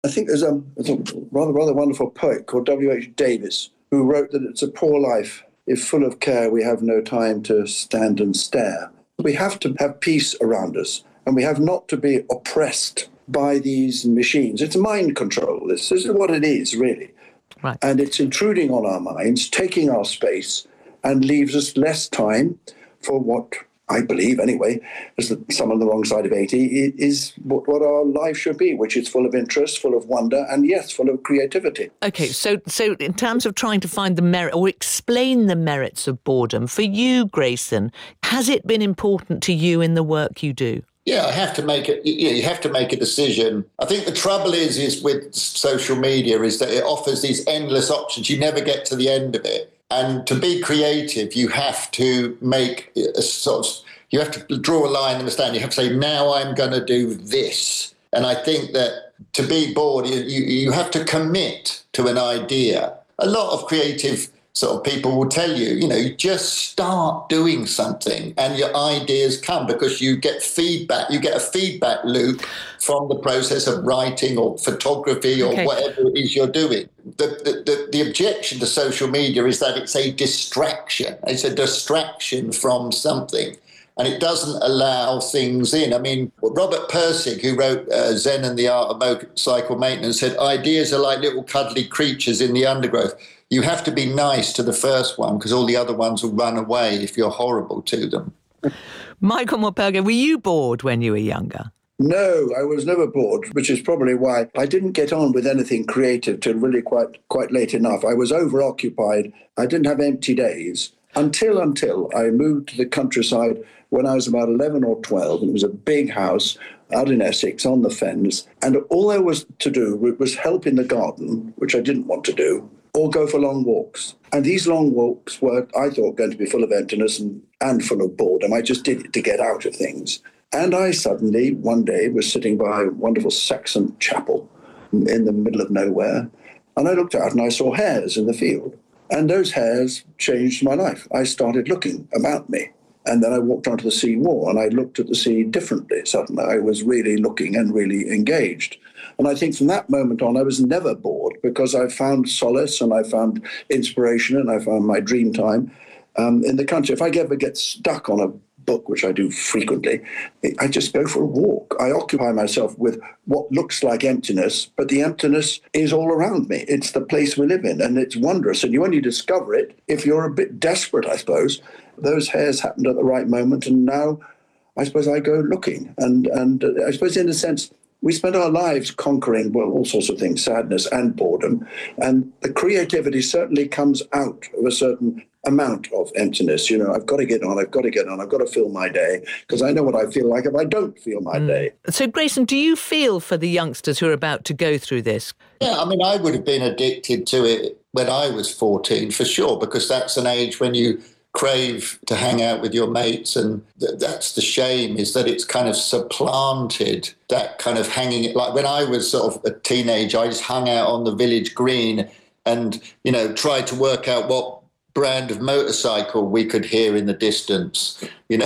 I think there's a rather wonderful poet called W.H. Davis who wrote that it's a poor life. If full of care, we have no time to stand and stare. We have to have peace around us, and we have not to be oppressed by these machines. It's mind control. This is what it is, really. Right. And it's intruding on our minds, taking our space, and leaves us less time for what I believe, anyway, as someone on the wrong side of 80, is what our life should be, which is full of interest, full of wonder, and yes, full of creativity. Okay, so in terms of trying to find the merit or explain the merits of boredom, for you, Grayson, has it been important to you in the work you do? Yeah, I have to make it. You have to make a decision. I think the trouble is with social media is that it offers these endless options. You never get to the end of it. And to be creative, you have to make a you have to draw a line in the sand. You have to say, now I'm going to do this. And I think that to be bored, you have to commit to an idea. A lot of creative sort of people will tell you, you just start doing something and your ideas come because you get feedback. You get a feedback loop from the process of writing or photography or whatever it is you're doing. The objection to social media is that it's a distraction. It's a distraction from something. And it doesn't allow things in. I mean, Robert Pirsig, who wrote Zen and the Art of Motorcycle Maintenance, said ideas are like little cuddly creatures in the undergrowth. You have to be nice to the first one because all the other ones will run away if you're horrible to them. Michael Morpurgo, were you bored when you were younger? No, I was never bored, which is probably why I didn't get on with anything creative till really quite late enough. I was overoccupied. I didn't have empty days until I moved to the countryside when I was about 11 or 12. And it was a big house out in Essex on the fens. And all there was to do was help in the garden, which I didn't want to do, or go for long walks. And these long walks were, I thought, going to be full of emptiness and full of boredom. I just did it to get out of things. And I suddenly, one day, was sitting by a wonderful Saxon chapel in the middle of nowhere, and I looked out and I saw hares in the field. And those hares changed my life. I started looking about me. And then I walked onto the sea wall and I looked at the sea differently. Suddenly I was really looking and really engaged. And I think from that moment on, I was never bored because I found solace and I found inspiration and I found my dream time in the country. If I ever get stuck on a book, which I do frequently, I just go for a walk. I occupy myself with what looks like emptiness, but the emptiness is all around me. It's the place we live in, and it's wondrous. And you only discover it if you're a bit desperate, I suppose. Those hares happened at the right moment, and now I suppose I go looking. And I suppose in a sense, we spend our lives conquering, well, all sorts of things, sadness and boredom. And the creativity certainly comes out of a certain amount of emptiness. I've got to get on, I've got to fill my day, because I know what I feel like if I don't feel my day. So, Grayson, do you feel for the youngsters who are about to go through this? Yeah, I mean, I would have been addicted to it when I was 14, for sure, because that's an age when you crave to hang out with your mates, and that's the shame, is that it's kind of supplanted that kind of hanging. Like when I was sort of a teenager, I just hung out on the village green and tried to work out what brand of motorcycle we could hear in the distance,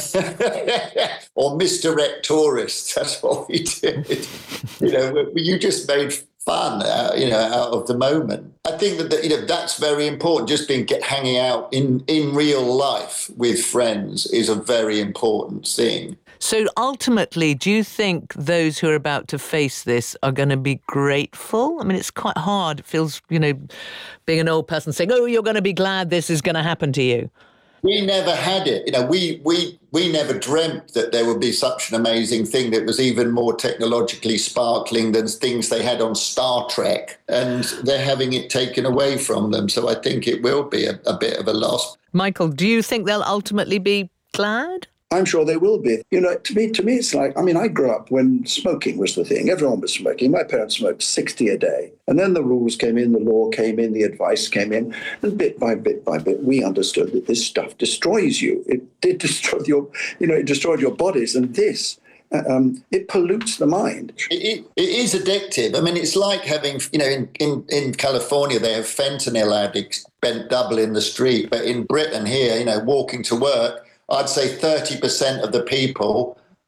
or misdirect tourists. That's what we did. You just made fun, out of the moment. I think that that's very important. Just hanging out in real life with friends is a very important thing. So ultimately, do you think those who are about to face this are going to be grateful? I mean, it's quite hard. It feels, being an old person saying, "Oh, you're going to be glad this is going to happen to you." We never had it. We never dreamt that there would be such an amazing thing that was even more technologically sparkling than things they had on Star Trek, and they're having it taken away from them. So I think it will be a bit of a loss. Michael, do you think they'll ultimately be glad? I'm sure they will be. To me, it's like, I grew up when smoking was the thing. Everyone was smoking. My parents smoked 60 a day. And then the rules came in, the law came in, the advice came in. And bit by bit, we understood that this stuff destroys you. It did destroy it destroyed your bodies. And this, it pollutes the mind. It is addictive. I mean, it's like having, in California, they have fentanyl addicts bent double in the street. But in Britain here, walking to work, I'd say 30% of the people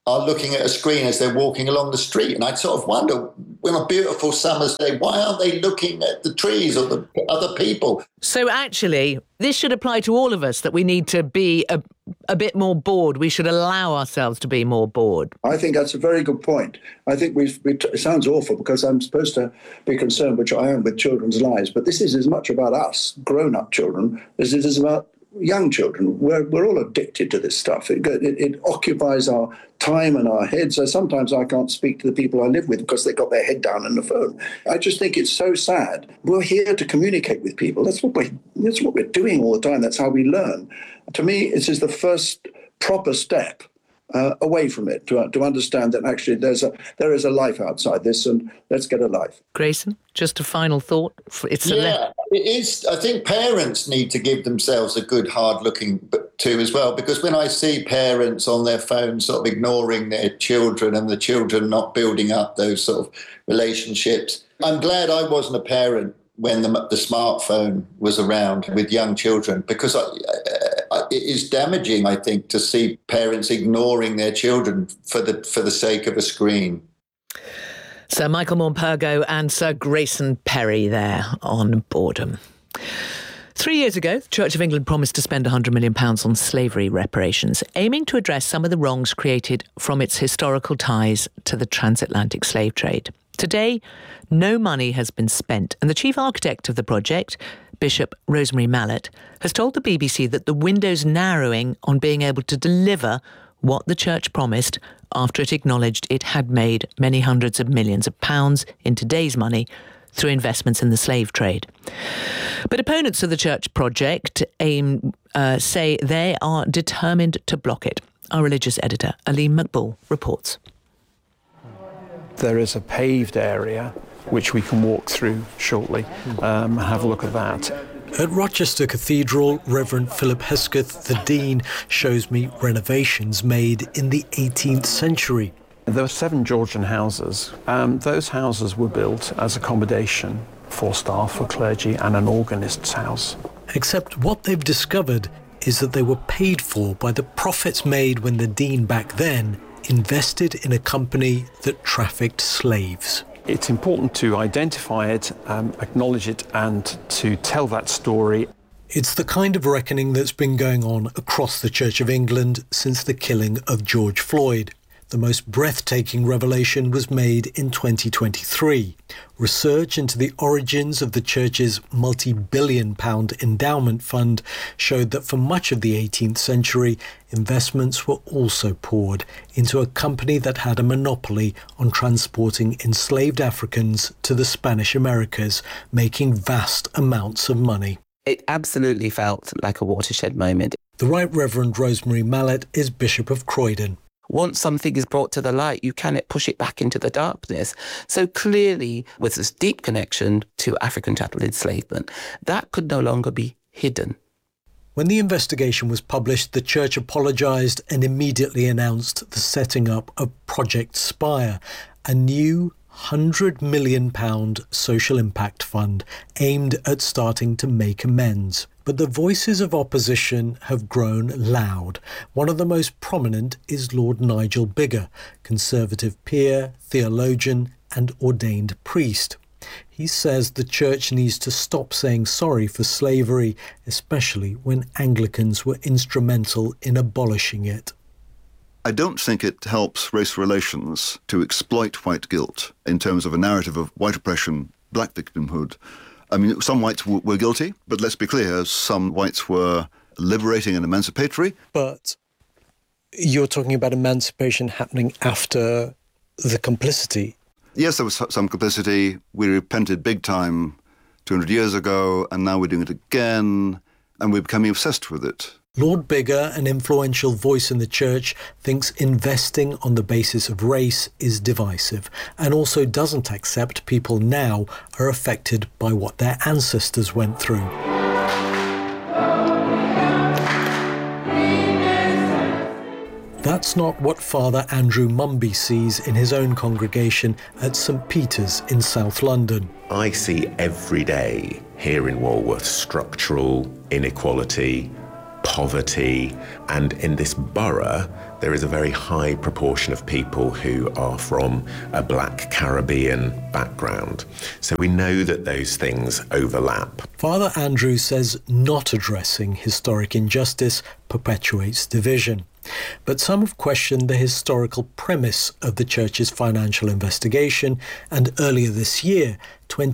are looking at a screen as they're walking along the street. And I'd sort of wonder, on a beautiful summer's day, why aren't they looking at the trees or the other people? So actually, this should apply to all of us, that we need to be a bit more bored. We should allow ourselves to be more bored. I think that's a very good point. I think it sounds awful because I'm supposed to be concerned, which I am, with children's lives, but this is as much about us, grown-up children, as it is about young children. We're all addicted to this stuff. It occupies our time and our heads. So sometimes I can't speak to the people I live with because they've got their head down on the phone. I just think it's so sad. We're here to communicate with people. That's what we're doing all the time. That's how we learn. To me, this is the first proper step away from it, to understand that actually there is a life outside this, and let's get a life. Grayson, just a final thought. It is. I think parents need to give themselves a good hard looking to as well, because when I see parents on their phones sort of ignoring their children and the children not building up those sort of relationships, I'm glad I wasn't a parent when the smartphone was around with young children, because it is damaging, I think, to see parents ignoring their children for the sake of a screen. Sir Michael Morpurgo and Sir Grayson Perry there on boredom. 3 years ago, the Church of England promised to spend £100 million on slavery reparations, aiming to address some of the wrongs created from its historical ties to the transatlantic slave trade. Today, no money has been spent, and the chief architect of the project, Bishop Rosemary Mallett, has told the BBC that the window's narrowing on being able to deliver what the church promised after it acknowledged it had made many hundreds of millions of pounds in today's money through investments in the slave trade. But opponents of the church project say they are determined to block it. Our religious editor, Aleem Maqbool, reports. There is a paved area which we can walk through shortly, have a look at that. At Rochester Cathedral, Reverend Philip Hesketh, the Dean, shows me renovations made in the 18th century. There were 7 Georgian houses. Those houses were built as accommodation for staff, for clergy, and an organist's house. Except what they've discovered is that they were paid for by the profits made when the Dean back then invested in a company that trafficked slaves. It's important to identify it, acknowledge it, and to tell that story. It's the kind of reckoning that's been going on across the Church of England since the killing of George Floyd. The most breathtaking revelation was made in 2023. Research into the origins of the Church's multi-billion-pound endowment fund showed that for much of the 18th century, investments were also poured into a company that had a monopoly on transporting enslaved Africans to the Spanish Americas, making vast amounts of money. It absolutely felt like a watershed moment. The Right Reverend Rosemary Mallett is Bishop of Croydon. Once something is brought to the light, you cannot push it back into the darkness. So clearly, with this deep connection to African chattel enslavement, that could no longer be hidden. When the investigation was published, the church apologised and immediately announced the setting up of Project Spire, a new £100 million social impact fund aimed at starting to make amends. But the voices of opposition have grown loud. One of the most prominent is Lord Nigel Biggar, Conservative peer, theologian and ordained priest. He says the church needs to stop saying sorry for slavery, especially when Anglicans were instrumental in abolishing it. I don't think it helps race relations to exploit white guilt in terms of a narrative of white oppression, black victimhood. I mean, some whites were guilty, but let's be clear, some whites were liberating and emancipatory. But you're talking about emancipation happening after the complicity. Yes, there was some complicity. We repented big time 200 years ago, and now we're doing it again, and we're becoming obsessed with it. Lord Biggar, an influential voice in the church, thinks investing on the basis of race is divisive and also doesn't accept people now are affected by what their ancestors went through. That's not what Father Andrew Mumby sees in his own congregation at St Peter's in South London. I see every day here in Walworth structural inequality, poverty, and in this borough, there is a very high proportion of people who are from a black Caribbean background. So we know that those things overlap. Father Andrew says not addressing historic injustice perpetuates division. But some have questioned the historical premise of the Church's financial investigation, and earlier this year, 20